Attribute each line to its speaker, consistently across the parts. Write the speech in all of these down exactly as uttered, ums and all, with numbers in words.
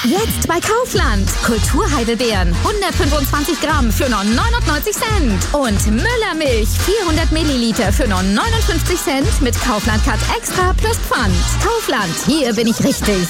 Speaker 1: Jetzt bei Kaufland. Kulturheidelbeeren hundertfünfundzwanzig Gramm für nur neunundneunzig Cent. Und Müllermilch vierhundert Milliliter für nur neunundfünfzig Cent mit Kaufland Cut Extra plus Pfand. Kaufland, hier bin ich richtig.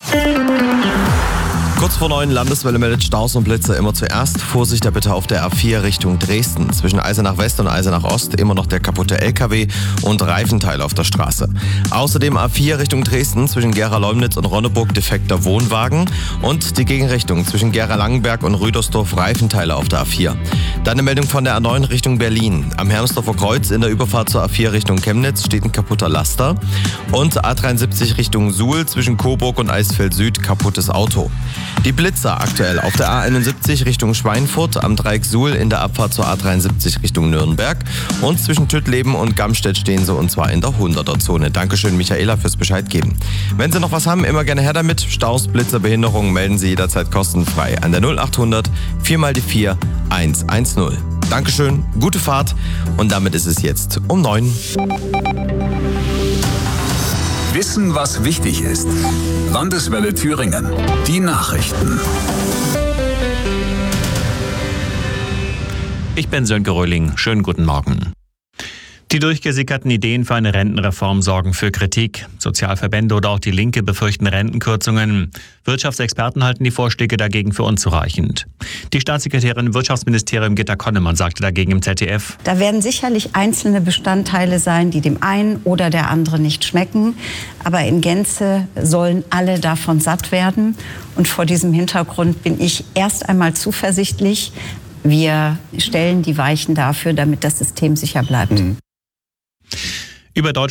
Speaker 2: Kurz vor neun, Landeswelle meldet Staus und Blitze immer zuerst. Vorsicht da bitte auf der A vier Richtung Dresden. Zwischen Eisenach West und Eisenach Ost immer noch der kaputte L K W und Reifenteile auf der Straße. Außerdem A vier Richtung Dresden zwischen Gera-Leumnitz und Ronneburg defekter Wohnwagen. Und die Gegenrichtung zwischen Gera-Langenberg und Rüdersdorf Reifenteile auf der A vier. Dann eine Meldung von der A neun Richtung Berlin. Am Hermsdorfer Kreuz in der Überfahrt zur A vier Richtung Chemnitz steht ein kaputter Laster. Und A dreiundsiebzig Richtung Suhl zwischen Coburg und Eisfeld Süd kaputtes Auto. Die Blitzer aktuell auf der A einundsiebzig Richtung Schweinfurt, am Dreieck Suhl in der Abfahrt zur A dreiundsiebzig Richtung Nürnberg und zwischen Tüttleben und Gamstedt stehen sie und zwar in der hunderter-Zone. Dankeschön Michaela fürs Bescheid geben. Wenn Sie noch was haben, immer gerne her damit. Staus, Blitzer, Behinderungen melden Sie jederzeit kostenfrei an der null achthundert vier mal die vier eins eins null. Dankeschön, gute Fahrt und damit ist es jetzt um neun.
Speaker 3: Wissen, was wichtig ist. Landeswelle Thüringen. Die Nachrichten.
Speaker 4: Ich bin Sönke Röhling. Schönen guten Morgen. Die durchgesickerten Ideen für eine Rentenreform sorgen für Kritik. Sozialverbände oder auch die Linke befürchten Rentenkürzungen. Wirtschaftsexperten halten die Vorschläge dagegen für unzureichend. Die Staatssekretärin im Wirtschaftsministerium Gitta Konnemann sagte dagegen im Z D F:
Speaker 5: Da werden sicherlich einzelne Bestandteile sein, die dem einen oder der anderen nicht schmecken. Aber in Gänze sollen alle davon satt werden. Und vor diesem Hintergrund bin ich erst einmal zuversichtlich. Wir stellen die Weichen dafür, damit das System sicher bleibt.
Speaker 4: Mhm. Über Deutschland